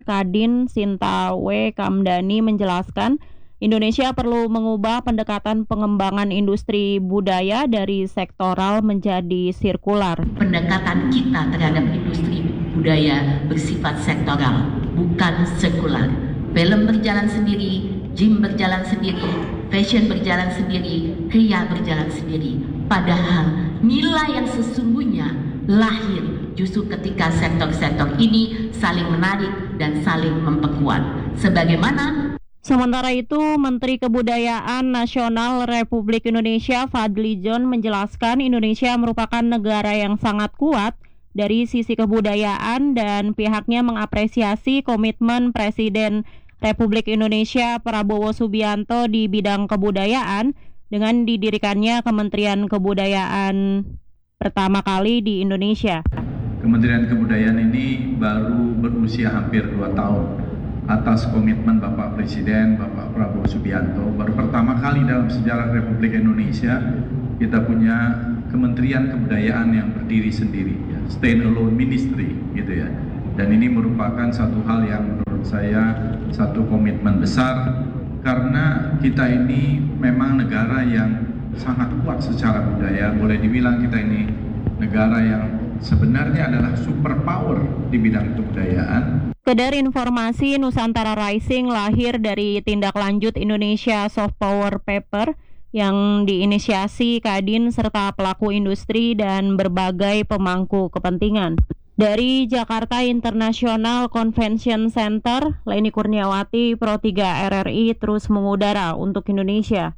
Kadin Sintawe Kamdani menjelaskan, Indonesia perlu mengubah pendekatan pengembangan industri budaya dari sektoral menjadi sirkular. Pendekatan kita terhadap industri budaya bersifat sektoral, bukan sirkular. Film berjalan sendiri, gym berjalan sendiri, fashion berjalan sendiri, kriya berjalan sendiri. Padahal nilai yang sesungguhnya lahir justru ketika sektor-sektor ini saling menarik dan saling memperkuat. Sementara itu, Menteri Kebudayaan Nasional Republik Indonesia Fadly John menjelaskan Indonesia merupakan negara yang sangat kuat dari sisi kebudayaan dan pihaknya mengapresiasi komitmen Presiden Republik Indonesia Prabowo Subianto di bidang kebudayaan dengan didirikannya Kementerian Kebudayaan pertama kali di Indonesia. Kementerian Kebudayaan ini baru berusia hampir 2 tahun. Atas komitmen Bapak Presiden, Bapak Prabowo Subianto, baru pertama kali dalam sejarah Republik Indonesia kita punya Kementerian Kebudayaan yang berdiri sendiri, ya, stand alone ministry, gitu ya. Dan ini merupakan satu hal yang menurut saya satu komitmen besar karena kita ini memang negara yang sangat kuat secara budaya. Boleh dibilang kita ini negara yang sebenarnya adalah superpower di bidang kebudayaan. Sekedar informasi, Nusantara Rising lahir dari tindak lanjut Indonesia Soft Power Paper yang diinisiasi Kadin serta pelaku industri dan berbagai pemangku kepentingan. Dari Jakarta International Convention Center, Leni Kurniawati, Pro 3 RRI terus mengudara untuk Indonesia.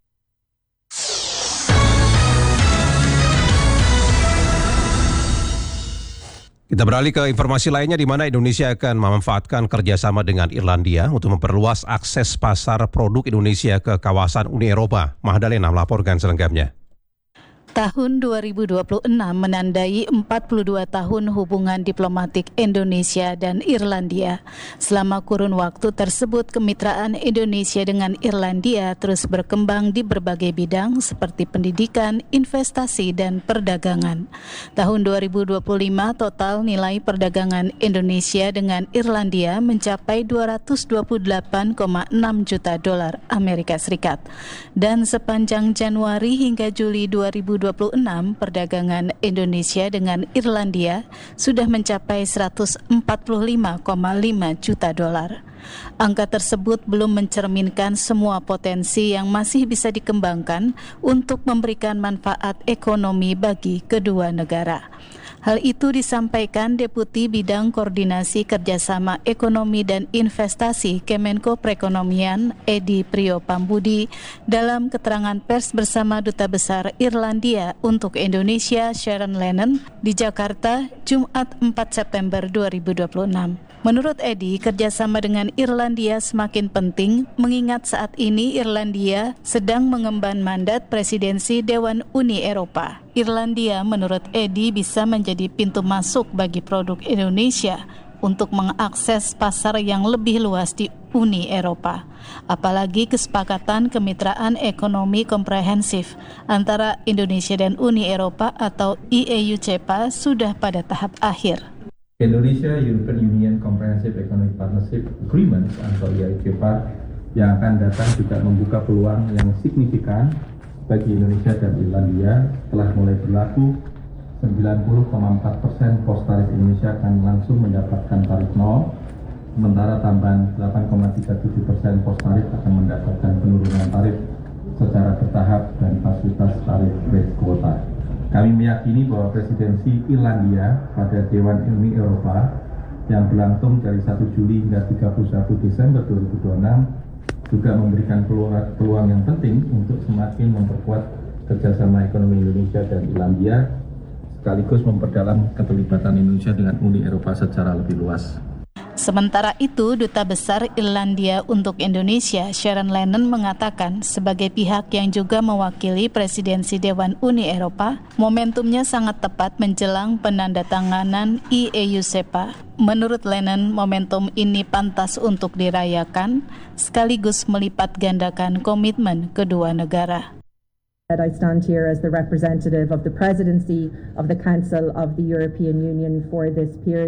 Kita beralih ke informasi lainnya di mana Indonesia akan memanfaatkan kerjasama dengan Irlandia untuk memperluas akses pasar produk Indonesia ke kawasan Uni Eropa. Mahdalena melaporkan selengkapnya. Tahun 2026 menandai 42 tahun hubungan diplomatik Indonesia dan Irlandia. Selama kurun waktu tersebut, kemitraan Indonesia dengan Irlandia terus berkembang di berbagai bidang seperti pendidikan, investasi, dan perdagangan. Tahun 2025 total nilai perdagangan Indonesia dengan Irlandia mencapai 228,6 juta dolar Amerika Serikat. Dan sepanjang Januari hingga Juli 2026, perdagangan Indonesia dengan Irlandia sudah mencapai 145,5 juta dolar. Angka tersebut belum mencerminkan semua potensi yang masih bisa dikembangkan untuk memberikan manfaat ekonomi bagi kedua negara. Hal itu disampaikan Deputi Bidang Koordinasi Kerjasama Ekonomi dan Investasi Kemenko Perekonomian Edi Priopambudi dalam keterangan pers bersama Duta Besar Irlandia untuk Indonesia Sharon Lennon di Jakarta, Jumat 4 September 2026. Menurut Edi, kerjasama dengan Irlandia semakin penting mengingat saat ini Irlandia sedang mengemban mandat presidensi Dewan Uni Eropa. Irlandia menurut Edi bisa menjadi pintu masuk bagi produk Indonesia untuk mengakses pasar yang lebih luas di Uni Eropa. Apalagi kesepakatan kemitraan ekonomi komprehensif antara Indonesia dan Uni Eropa atau EEU-CEPA sudah pada tahap akhir. Indonesia-European Union Comprehensive Economic Partnership Agreement atau EEU-CEPA yang akan datang juga membuka peluang yang signifikan bagi Indonesia dan Irlandia. Telah mulai berlaku, 90,4% pos tarif Indonesia akan langsung mendapatkan tarif 0, sementara tambahan 8,37% pos tarif akan mendapatkan penurunan tarif secara bertahap dan fasilitas tarif rate kuota. Kami meyakini bahwa presidensi Irlandia pada Dewan Uni Eropa yang berlangsung dari 1 Juli hingga 31 Desember 2026 juga memberikan peluang yang penting untuk semakin memperkuat kerjasama ekonomi Indonesia dan Irlandia, sekaligus memperdalam keterlibatan Indonesia dengan Uni Eropa secara lebih luas. Sementara itu, Duta Besar Irlandia untuk Indonesia, Sharon Lennon, mengatakan sebagai pihak yang juga mewakili presidensi Dewan Uni Eropa, momentumnya sangat tepat menjelang penandatanganan EEU-CEPA. Menurut Lennon, momentum ini pantas untuk dirayakan, sekaligus melipat gandakan komitmen kedua negara. I stand here as the representative of the presidency of the Council of the European Union for this period.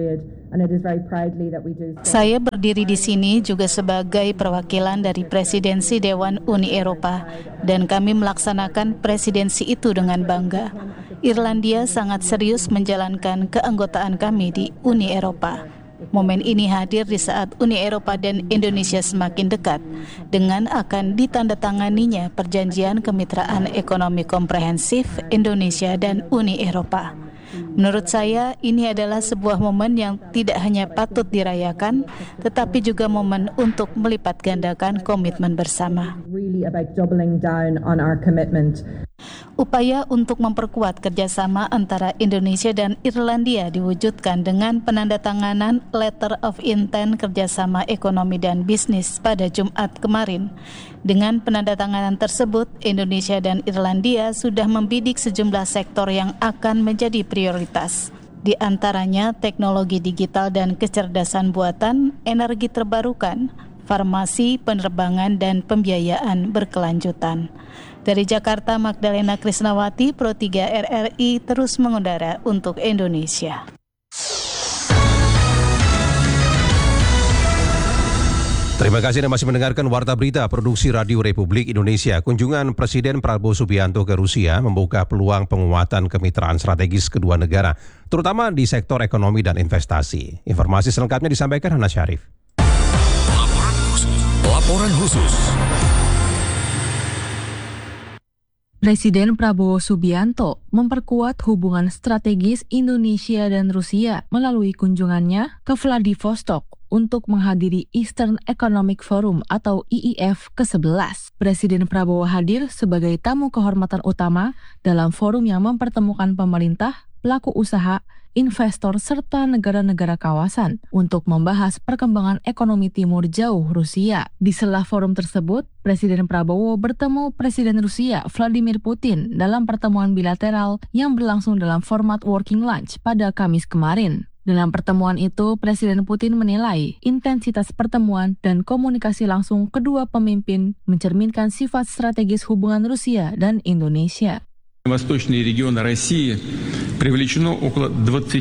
and it is very proudly that we do so. Saya berdiri di sini juga sebagai perwakilan dari Presidensi Dewan Uni Eropa, dan kami melaksanakan presidensi itu dengan bangga. Irlandia sangat serius menjalankan keanggotaan kami di Uni Eropa. Momen ini hadir di saat Uni Eropa dan Indonesia semakin dekat dengan akan ditandatanganinya Perjanjian Kemitraan Ekonomi Komprehensif Indonesia dan Uni Eropa. Menurut saya, ini adalah sebuah momen yang tidak hanya patut dirayakan, tetapi juga momen untuk melipat gandakan komitmen bersama. Really about doubling down on our commitment. Upaya untuk memperkuat kerjasama antara Indonesia dan Irlandia diwujudkan dengan penandatanganan Letter of Intent Kerjasama Ekonomi dan Bisnis pada Jumat kemarin. Dengan penandatanganan tersebut, Indonesia dan Irlandia sudah membidik sejumlah sektor yang akan menjadi prioritas. Di antaranya teknologi digital dan kecerdasan buatan, energi terbarukan, farmasi, penerbangan, dan pembiayaan berkelanjutan. Dari Jakarta, Magdalena Krisnawati, Pro 3 RRI terus mengudara untuk Indonesia. Terima kasih Anda masih mendengarkan Warta Berita Produksi Radio Republik Indonesia. Kunjungan Presiden Prabowo Subianto ke Rusia membuka peluang penguatan kemitraan strategis kedua negara, terutama di sektor ekonomi dan investasi. Informasi selengkapnya disampaikan Hana Syarif. Laporan khusus. Presiden Prabowo Subianto memperkuat hubungan strategis Indonesia dan Rusia melalui kunjungannya ke Vladivostok untuk menghadiri Eastern Economic Forum atau EEF ke-11. Presiden Prabowo hadir sebagai tamu kehormatan utama dalam forum yang mempertemukan pemerintah, pelaku usaha, investor, serta negara-negara kawasan untuk membahas perkembangan ekonomi timur jauh Rusia. Di sela forum tersebut, Presiden Prabowo bertemu Presiden Rusia Vladimir Putin dalam pertemuan bilateral yang berlangsung dalam format working lunch pada Kamis kemarin. Dalam pertemuan itu, Presiden Putin menilai intensitas pertemuan dan komunikasi langsung kedua pemimpin mencerminkan sifat strategis hubungan Rusia dan Indonesia. Восточные регионы России привлечено около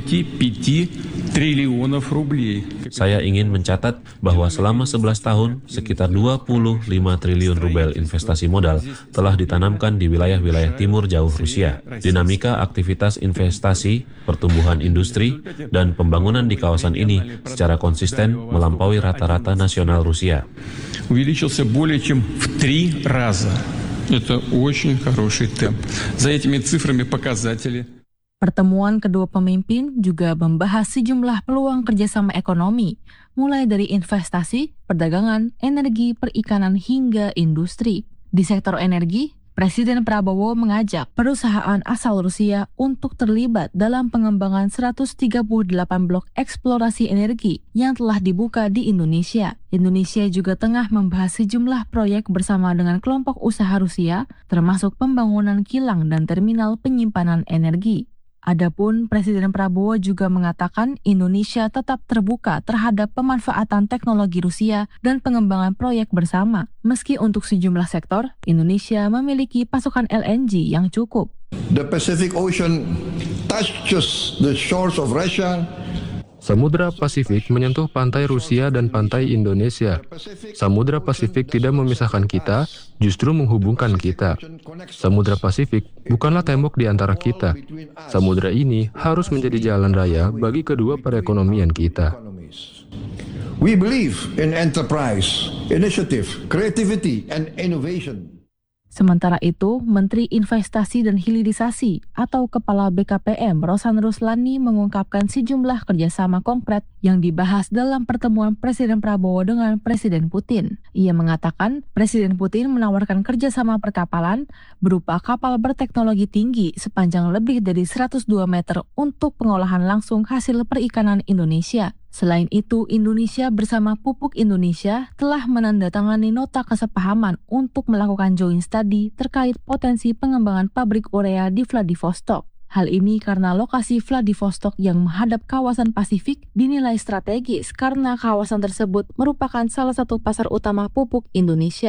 25 триллионов рублей. Saya ingin mencatat bahwa selama 11 tahun, sekitar 25 triliun rubel investasi modal telah ditanamkan di wilayah-wilayah timur jauh Rusia. Dinamika aktivitas investasi, pertumbuhan industri, dan pembangunan di kawasan ini secara konsisten melampaui rata-rata nasional Rusia. Увеличился более чем в 3 раза. Это очень хороший темп. За этими цифрами показатели. Pertemuan kedua pemimpin juga membahas sejumlah peluang kerjasama ekonomi, mulai dari investasi, perdagangan, energi, perikanan, hingga industri. Di sektor energi, Presiden Prabowo mengajak perusahaan asal Rusia untuk terlibat dalam pengembangan 138 blok eksplorasi energi yang telah dibuka di Indonesia. Indonesia juga tengah membahas sejumlah proyek bersama dengan kelompok usaha Rusia, termasuk pembangunan kilang dan terminal penyimpanan energi. Adapun Presiden Prabowo juga mengatakan Indonesia tetap terbuka terhadap pemanfaatan teknologi Rusia dan pengembangan proyek bersama. Meski untuk sejumlah sektor, Indonesia memiliki pasokan LNG yang cukup. The Pacific Ocean touches the shores of Russia. Samudra Pasifik menyentuh pantai Rusia dan pantai Indonesia. Samudra Pasifik tidak memisahkan kita, justru menghubungkan kita. Samudra Pasifik bukanlah tembok di antara kita. Samudra ini harus menjadi jalan raya bagi kedua perekonomian kita. We believe in enterprise, initiative, creativity, and innovation. Sementara itu, Menteri Investasi dan Hilirisasi atau Kepala BKPM Rosan Ruslani mengungkapkan sejumlah kerjasama konkret yang dibahas dalam pertemuan Presiden Prabowo dengan Presiden Putin. Ia mengatakan Presiden Putin menawarkan kerjasama perkapalan berupa kapal berteknologi tinggi sepanjang lebih dari 102 meter untuk pengolahan langsung hasil perikanan Indonesia. Selain itu, Indonesia bersama Pupuk Indonesia telah menandatangani nota kesepahaman untuk melakukan joint study terkait potensi pengembangan pabrik urea di Vladivostok. Hal ini karena lokasi Vladivostok yang menghadap kawasan Pasifik dinilai strategis karena kawasan tersebut merupakan salah satu pasar utama pupuk Indonesia.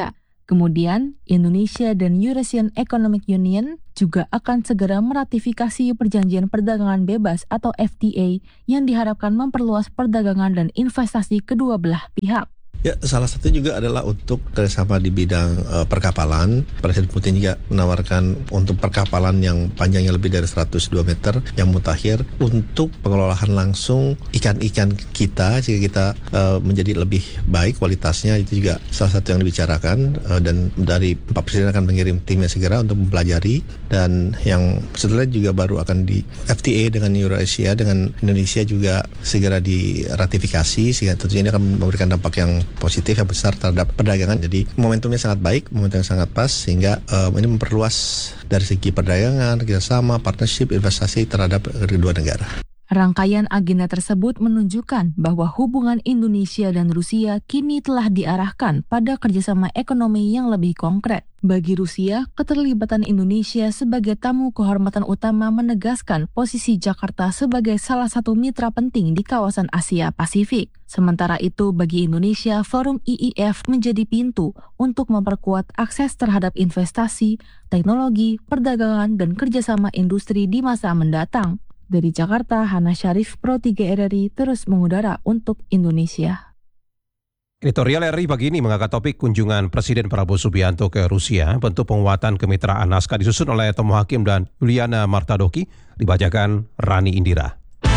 Kemudian, Indonesia dan Eurasian Economic Union juga akan segera meratifikasi Perjanjian Perdagangan Bebas atau FTA yang diharapkan memperluas perdagangan dan investasi kedua belah pihak. Ya, salah satu juga adalah untuk kerjasama di bidang perkapalan. Presiden Putin juga menawarkan untuk perkapalan yang panjangnya lebih dari 102 meter yang mutakhir untuk pengelolaan langsung ikan-ikan kita sehingga kita menjadi lebih baik kualitasnya. Itu juga salah satu yang dibicarakan dan dari Pak Presiden akan mengirim timnya segera untuk mempelajari. Dan yang setelah juga baru akan di FTA dengan Eurasia dengan Indonesia juga segera diratifikasi sehingga tentunya ini akan memberikan dampak yang positif yang besar terhadap perdagangan. Jadi momentumnya sangat baik, momentum yang sangat pas sehingga ini memperluas dari segi perdagangan, kerjasama, partnership, investasi terhadap kedua negara. Rangkaian agenda tersebut menunjukkan bahwa hubungan Indonesia dan Rusia kini telah diarahkan pada kerjasama ekonomi yang lebih konkret. Bagi Rusia, keterlibatan Indonesia sebagai tamu kehormatan utama menegaskan posisi Jakarta sebagai salah satu mitra penting di kawasan Asia Pasifik. Sementara itu, bagi Indonesia, Forum IIF menjadi pintu untuk memperkuat akses terhadap investasi, teknologi, perdagangan, dan kerjasama industri di masa mendatang. Dari Jakarta, Hana Syarif, Pro 3 RRI terus mengudara untuk Indonesia. Editorial RRI pagi ini mengangkat topik kunjungan Presiden Prabowo Subianto ke Rusia, bentuk penguatan kemitraan. Naskah disusun oleh Tomo Hakim dan Yuliana Martadoki, dibacakan Rani Indira.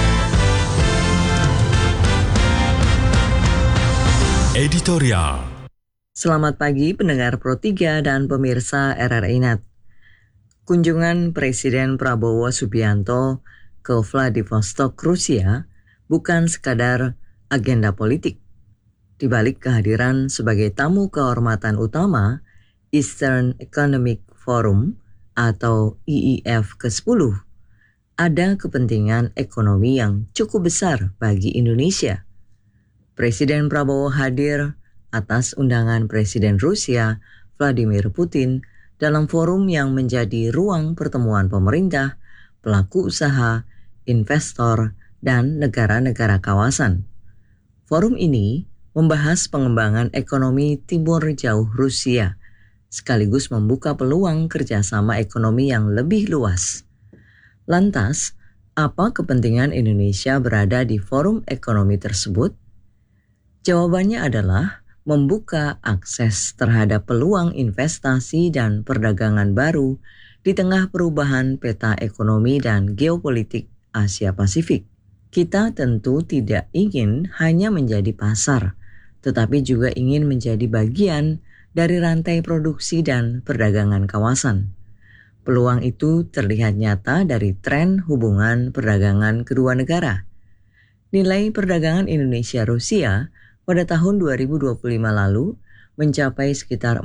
Editorial. Selamat pagi pendengar Pro 3 dan pemirsa RRI Net. Kunjungan Presiden Prabowo Subianto ke Vladivostok, Rusia bukan sekadar agenda politik. Di balik kehadiran sebagai tamu kehormatan utama Eastern Economic Forum atau IIF ke-10, ada kepentingan ekonomi yang cukup besar bagi Indonesia. Presiden Prabowo hadir atas undangan Presiden Rusia Vladimir Putin dalam forum yang menjadi ruang pertemuan pemerintah, pelaku usaha, investor, dan negara-negara kawasan. Forum ini membahas pengembangan ekonomi timur jauh Rusia, sekaligus membuka peluang kerjasama ekonomi yang lebih luas. Lantas, apa kepentingan Indonesia berada di forum ekonomi tersebut? Jawabannya adalah membuka akses terhadap peluang investasi dan perdagangan baru di tengah perubahan peta ekonomi dan geopolitik Asia Pasifik. Kita tentu tidak ingin hanya menjadi pasar, tetapi juga ingin menjadi bagian dari rantai produksi dan perdagangan kawasan. Peluang itu terlihat nyata dari tren hubungan perdagangan kedua negara. Nilai perdagangan Indonesia-Rusia pada tahun 2025 lalu mencapai sekitar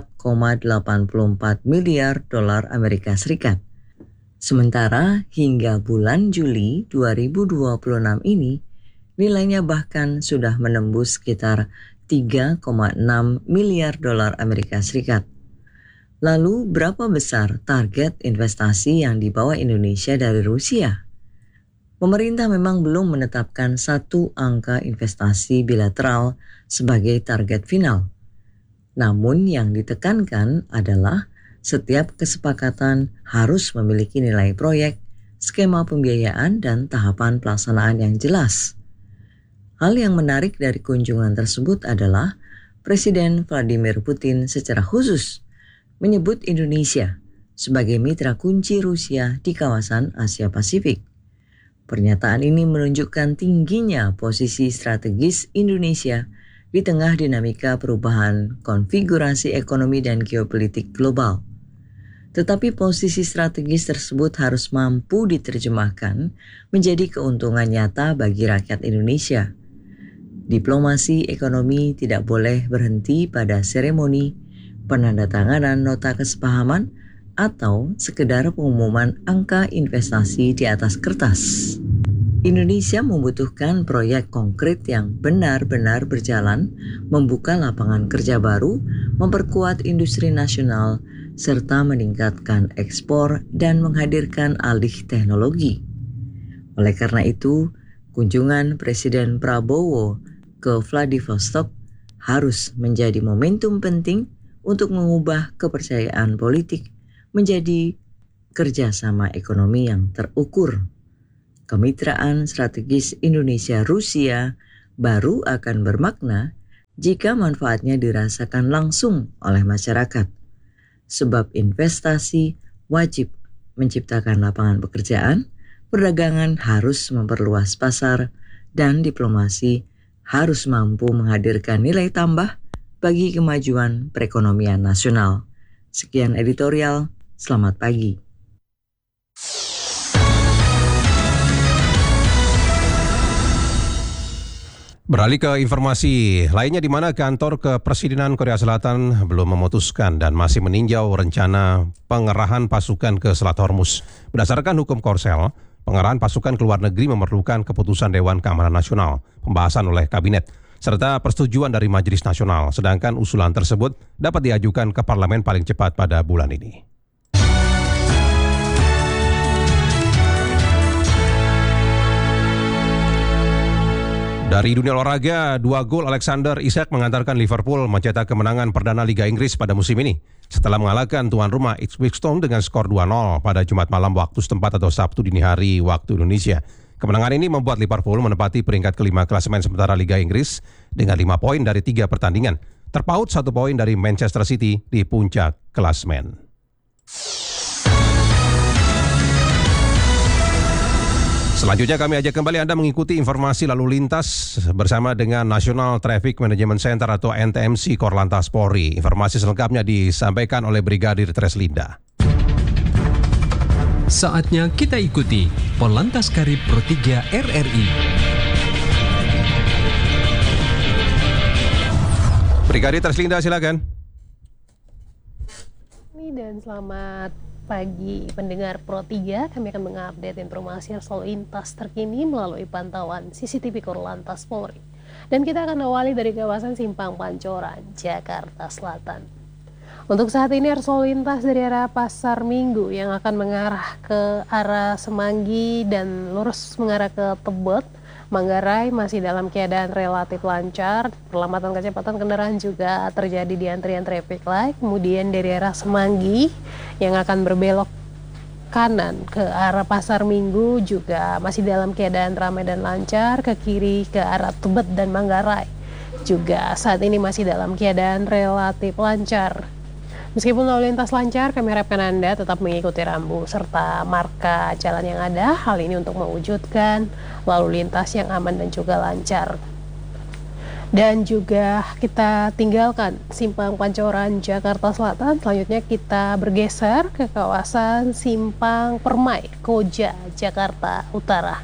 4,84 miliar dolar Amerika Serikat. Sementara hingga bulan Juli 2026 ini, nilainya bahkan sudah menembus sekitar 3,6 miliar dolar Amerika Serikat. Lalu berapa besar target investasi yang dibawa Indonesia dari Rusia? Pemerintah memang belum menetapkan satu angka investasi bilateral sebagai target final. Namun yang ditekankan adalah setiap kesepakatan harus memiliki nilai proyek, skema pembiayaan, dan tahapan pelaksanaan yang jelas. Hal yang menarik dari kunjungan tersebut adalah Presiden Vladimir Putin secara khusus menyebut Indonesia sebagai mitra kunci Rusia di kawasan Asia Pasifik. Pernyataan ini menunjukkan tingginya posisi strategis Indonesia di tengah dinamika perubahan konfigurasi ekonomi dan geopolitik global. Tetapi posisi strategis tersebut harus mampu diterjemahkan menjadi keuntungan nyata bagi rakyat Indonesia. Diplomasi ekonomi tidak boleh berhenti pada seremoni, penandatanganan nota kesepahaman, atau sekedar pengumuman angka investasi di atas kertas. Indonesia membutuhkan proyek konkret yang benar-benar berjalan, membuka lapangan kerja baru, memperkuat industri nasional, serta meningkatkan ekspor dan menghadirkan alih teknologi. Oleh karena itu, kunjungan Presiden Prabowo ke Vladivostok harus menjadi momentum penting untuk mengubah kepercayaan politik menjadi kerjasama ekonomi yang terukur. Kemitraan strategis Indonesia-Rusia baru akan bermakna jika manfaatnya dirasakan langsung oleh masyarakat. Sebab investasi wajib menciptakan lapangan pekerjaan, perdagangan harus memperluas pasar, dan diplomasi harus mampu menghadirkan nilai tambah bagi kemajuan perekonomian nasional. Sekian editorial, selamat pagi. Beralih ke informasi lainnya, di mana kantor Kepresidenan Korea Selatan belum memutuskan dan masih meninjau rencana pengerahan pasukan ke Selat Hormuz. Berdasarkan hukum Korsel, pengerahan pasukan ke luar negeri memerlukan keputusan Dewan Keamanan Nasional, pembahasan oleh Kabinet, serta persetujuan dari Majelis Nasional. Sedangkan usulan tersebut dapat diajukan ke parlemen paling cepat pada bulan ini. Dari dunia olahraga, 2 gol Alexander Isak mengantarkan Liverpool mencetak kemenangan perdana Liga Inggris pada musim ini setelah mengalahkan tuan rumah Ipswich Town dengan skor 2-0 pada Jumat malam waktu setempat atau Sabtu dini hari waktu Indonesia. Kemenangan ini membuat Liverpool menempati peringkat kelima klasemen sementara Liga Inggris dengan 5 poin dari 3 pertandingan, terpaut 1 poin dari Manchester City di puncak klasemen. Selanjutnya kami ajak kembali Anda mengikuti informasi lalu lintas bersama dengan National Traffic Management Center atau NTMC Korlantas Polri. Informasi selengkapnya disampaikan oleh Brigadir Treslinda. Saatnya kita ikuti Polantas Karib Pro 3 RRI. Brigadir Treslinda, silakan. Dan selamat pagi pendengar Pro 3, kami akan mengupdate informasi arus lalu lintas terkini melalui pantauan CCTV Korlantas Polri. Dan kita akan awali dari kawasan Simpang Pancoran, Jakarta Selatan. Untuk saat ini arus lalu lintas dari arah Pasar Minggu yang akan mengarah ke arah Semanggi dan lurus mengarah ke Tebet, Manggarai masih dalam keadaan relatif lancar. Perlambatan kecepatan kendaraan juga terjadi di antrian traffic light. Kemudian dari arah Semanggi yang akan berbelok kanan ke arah Pasar Minggu juga masih dalam keadaan ramai dan lancar. Ke kiri ke arah Tebet dan Manggarai juga saat ini masih dalam keadaan relatif lancar. Meskipun lalu lintas lancar, kami harapkan Anda tetap mengikuti rambu serta marka jalan yang ada. Hal ini untuk mewujudkan lalu lintas yang aman dan juga lancar. Dan juga kita tinggalkan Simpang Pancoran, Jakarta Selatan. Selanjutnya kita bergeser ke kawasan Simpang Permai, Koja, Jakarta Utara.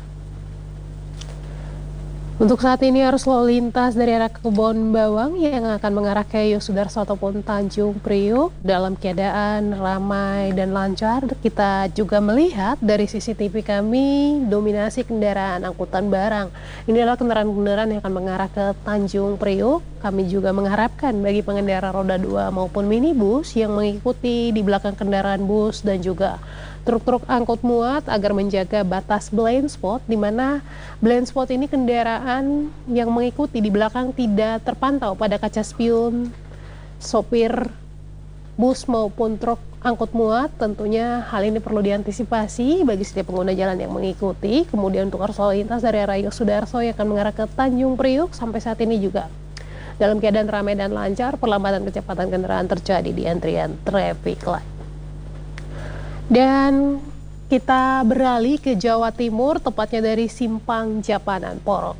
Untuk saat ini arus lalu lintas dari arah Kebon Bawang yang akan mengarah ke Yosudarso ataupun Tanjung Priok dalam keadaan ramai dan lancar. Kita juga melihat dari CCTV kami dominasi kendaraan angkutan barang. Ini adalah kendaraan-kendaraan yang akan mengarah ke Tanjung Priok. Kami juga mengharapkan bagi pengendara roda 2 maupun minibus yang mengikuti di belakang kendaraan bus dan juga truk-truk angkut muat agar menjaga batas blind spot, di mana blind spot ini kendaraan yang mengikuti di belakang tidak terpantau pada kaca spion sopir bus maupun truk angkut muat. Tentunya hal ini perlu diantisipasi bagi setiap pengguna jalan yang mengikuti. Kemudian untuk arus lalu lintas dari arah Yosudarso yang akan mengarah ke Tanjung Priok sampai saat ini juga dalam keadaan ramai dan lancar. Perlambatan kecepatan kendaraan terjadi di antrian traffic light. Dan kita beralih ke Jawa Timur, tepatnya dari Simpang Japanan Porong.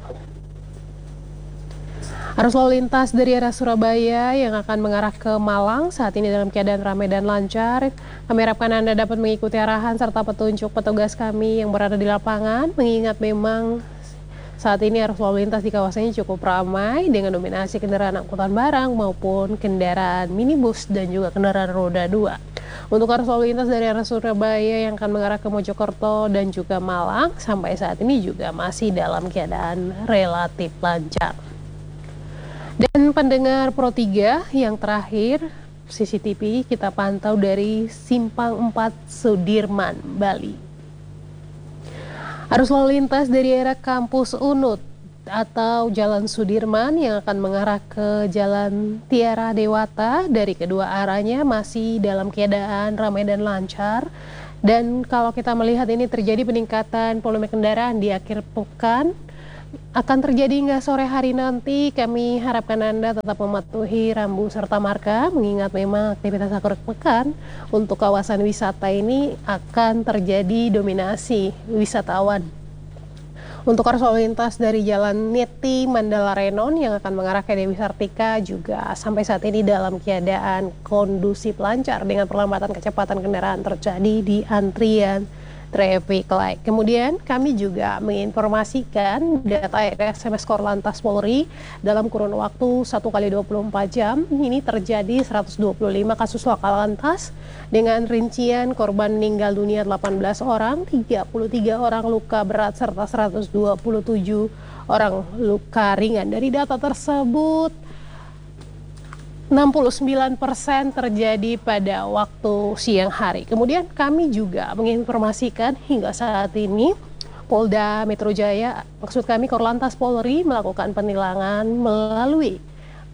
Arus lalu lintas dari arah Surabaya yang akan mengarah ke Malang saat ini dalam keadaan ramai dan lancar. Kami harapkan Anda dapat mengikuti arahan serta petunjuk petugas kami yang berada di lapangan, mengingat memang saat ini arus lalu lintas di kawasannya cukup ramai dengan dominasi kendaraan angkutan barang maupun kendaraan minibus dan juga kendaraan roda 2. Untuk arus lalu lintas dari arah Surabaya yang akan mengarah ke Mojokerto dan juga Malang sampai saat ini juga masih dalam keadaan relatif lancar. Dan pendengar Pro 3 yang terakhir, CCTV kita pantau dari Simpang 4 Sudirman, Bali. Arus lalu lintas dari arah kampus UNUD atau Jalan Sudirman yang akan mengarah ke Jalan Tiara Dewata dari kedua arahnya masih dalam keadaan ramai dan lancar. Dan kalau kita melihat ini terjadi peningkatan volume kendaraan di akhir pekan akan terjadi hingga sore hari nanti. Kami harapkan Anda tetap mematuhi rambu serta marka, mengingat memang aktivitas akhir pekan untuk kawasan wisata ini akan terjadi dominasi wisatawan. Untuk arus lalu lintas dari Jalan Niti Mandala Renon yang akan mengarah ke Dewi Sartika juga sampai saat ini dalam keadaan kondusif lancar dengan perlambatan kecepatan kendaraan terjadi di antrian traffic light. Kemudian kami juga menginformasikan data SMS Korlantas Polri dalam kurun waktu 1 kali 24 jam ini terjadi 125 kasus laka lantas dengan rincian korban meninggal dunia 18 orang, 33 orang luka berat serta 127 orang luka ringan. Dari data tersebut 69% terjadi pada waktu siang hari. Kemudian kami juga menginformasikan hingga saat ini Polda Metro Jaya, maksud kami Korlantas Polri melakukan penilangan melalui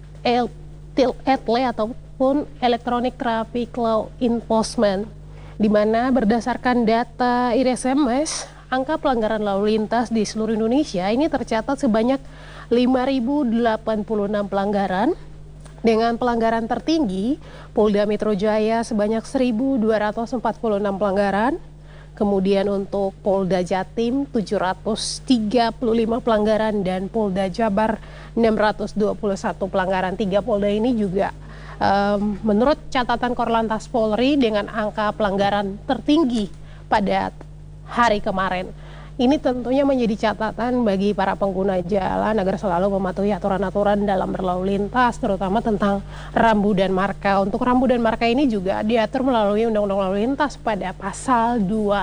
ETLE ataupun Electronic Traffic Law Enforcement, di mana berdasarkan data IRSMS, angka pelanggaran lalu lintas di seluruh Indonesia ini tercatat sebanyak 5.086 pelanggaran. Dengan pelanggaran tertinggi, Polda Metro Jaya sebanyak 1.246 pelanggaran. Kemudian untuk Polda Jatim 735 pelanggaran dan Polda Jabar 621 pelanggaran. 3 Polda ini juga menurut catatan Korlantas Polri dengan angka pelanggaran tertinggi pada hari kemarin. Ini tentunya menjadi catatan bagi para pengguna jalan agar selalu mematuhi aturan-aturan dalam berlalu lintas, terutama tentang rambu dan marka. Untuk rambu dan marka ini juga diatur melalui Undang-Undang Lalu Lintas pada pasal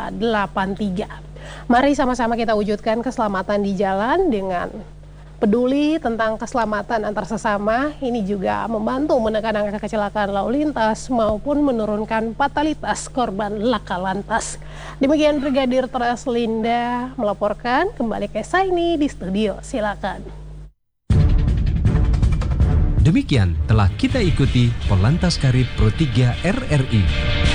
283. Mari sama-sama kita wujudkan keselamatan di jalan dengan peduli tentang keselamatan antar sesama. Ini juga membantu menekan angka kecelakaan lalu lintas maupun menurunkan fatalitas korban laka lantas. Demikian Brigadir Treslinda melaporkan. Kembali ke Saini di studio, silakan. Demikian telah kita ikuti Polantas Karib Pro 3 RRI.